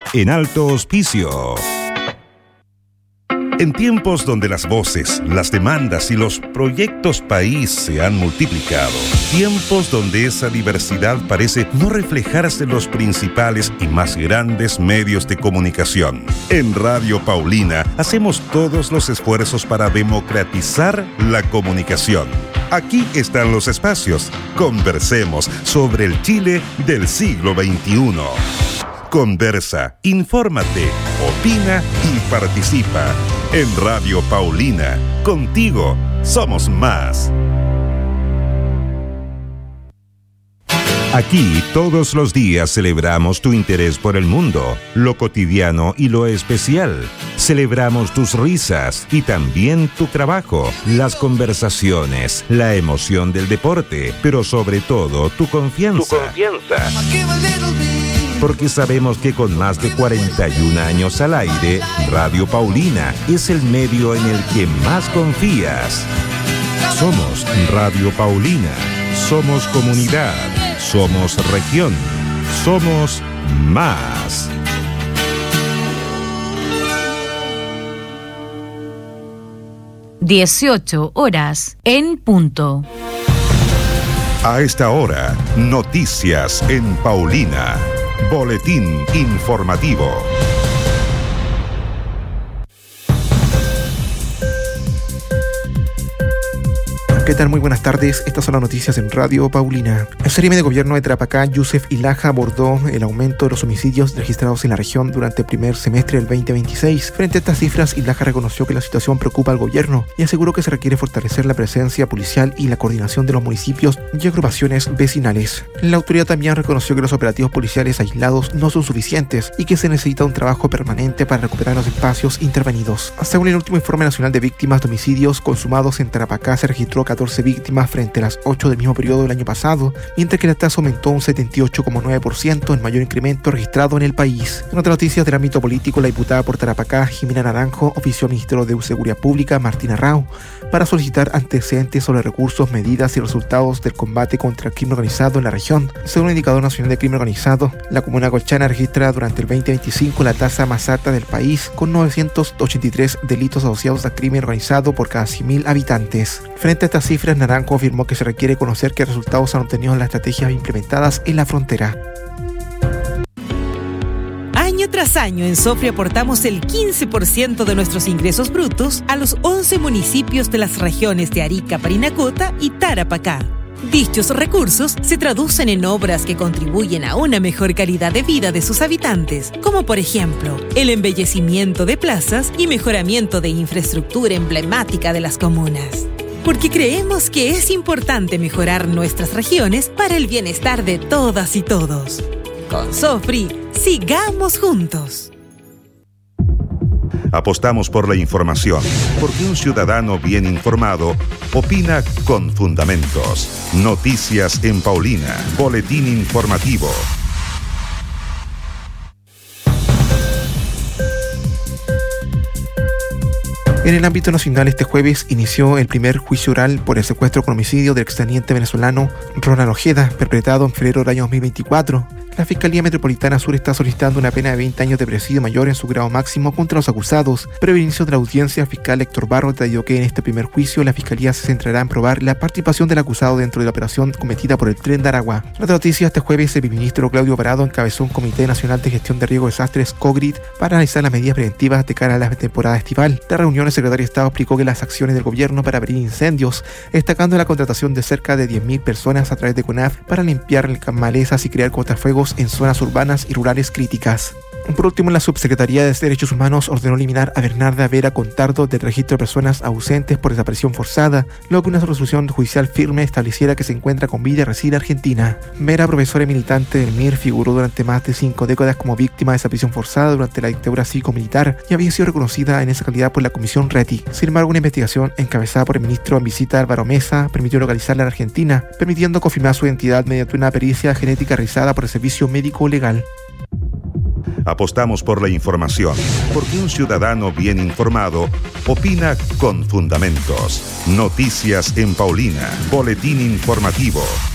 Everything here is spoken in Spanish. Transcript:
en alto auspicio. En tiempos donde las voces, las demandas y los proyectos país se han multiplicado, tiempos donde esa diversidad parece no reflejarse en los principales y más grandes medios de comunicación, en Radio Paulina hacemos todos los esfuerzos para democratizar la comunicación. Aquí están los espacios. Conversemos sobre el Chile del siglo XXI. Conversa, infórmate, opina y participa. En Radio Paulina, contigo somos más. Aquí todos los días celebramos tu interés por el mundo, lo cotidiano y lo especial. Celebramos tus risas y también tu trabajo, las conversaciones, la emoción del deporte, pero sobre todo tu confianza. Porque sabemos que con más de 41 años al aire, Radio Paulina es el medio en el que más confías. Somos Radio Paulina, somos comunidad, somos región, somos más. (18:00 en punto). A esta hora, noticias en Paulina. Boletín informativo. ¿Qué tal? Muy buenas tardes. Estas son las noticias en Radio Paulina. El CRM de Gobierno de Tarapacá, Yusef Ilaja, abordó el aumento de los homicidios registrados en la región durante el primer semestre del 2026. Frente a estas cifras, Ilaja reconoció que la situación preocupa al gobierno y aseguró que se requiere fortalecer la presencia policial y la coordinación de los municipios y agrupaciones vecinales. La autoridad también reconoció que los operativos policiales aislados no son suficientes y que se necesita un trabajo permanente para recuperar los espacios intervenidos. Según el último informe nacional de víctimas de homicidios consumados en Tarapacá, se registró 14 víctimas frente a las 8 del mismo periodo del año pasado, mientras que la tasa aumentó un 78,9%, el mayor incremento registrado en el país. En otras noticias del ámbito político, la diputada por Tarapacá, Jimena Naranjo, ofició al ministro de Seguridad Pública, Martín Arrau, para solicitar antecedentes sobre recursos, medidas y resultados del combate contra el crimen organizado en la región. Según el Indicador Nacional de Crimen Organizado, la comuna colchana registra durante el 2025 la tasa más alta del país, con 983 delitos asociados al crimen organizado por cada 100.000 habitantes. Frente a estas cifras, Naranjo afirmó que se requiere conocer qué resultados han obtenido las estrategias implementadas en la frontera. Año tras año en Sofri aportamos el 15% de nuestros ingresos brutos a los 11 municipios de las regiones de Arica, Parinacota y Tarapacá. Dichos recursos se traducen en obras que contribuyen a una mejor calidad de vida de sus habitantes, como por ejemplo, el embellecimiento de plazas y mejoramiento de infraestructura emblemática de las comunas. Porque creemos que es importante mejorar nuestras regiones para el bienestar de todas y todos. Con Sofri, sigamos juntos. Apostamos por la información, porque un ciudadano bien informado opina con fundamentos. Noticias en Paulina. Boletín informativo. En el ámbito nacional, este jueves inició el primer juicio oral por el secuestro con homicidio del exteniente venezolano Ronald Ojeda, perpetrado en febrero del año 2024. La Fiscalía Metropolitana Sur está solicitando una pena de 20 años de presidio mayor en su grado máximo contra los acusados. Previo al inicio de la audiencia, el fiscal Héctor Barro detalló que en este primer juicio la Fiscalía se centrará en probar la participación del acusado dentro de la operación cometida por el Tren de Aragua. En otra noticia, este jueves el viceministro Claudio Parado encabezó un Comité Nacional de Gestión de Riesgo de Desastres, COGRID, para analizar las medidas preventivas de cara a la temporada estival. La reunión, el secretario de Estado explicó que las acciones del gobierno para prevenir incendios, destacando la contratación de cerca de 10.000 personas a través de CONAF para limpiar malezas y crear cortafuegos en zonas urbanas y rurales críticas. Por último, la Subsecretaría de Derechos Humanos ordenó eliminar a Bernarda Vera Contardo del registro de personas ausentes por desaparición forzada, luego que una resolución judicial firme estableciera que se encuentra con vida y reside en Argentina. Vera, profesora y militante del MIR, figuró durante más de 5 décadas como víctima de desaparición forzada durante la dictadura cívico-militar y había sido reconocida en esa calidad por la Comisión RETI. Sin embargo, una investigación encabezada por el ministro en visita Álvaro Mesa permitió localizarla en Argentina, permitiendo confirmar su identidad mediante una pericia genética realizada por el Servicio Médico Legal. Apostamos por la información, porque un ciudadano bien informado opina con fundamentos. Noticias en Paulina. Boletín informativo.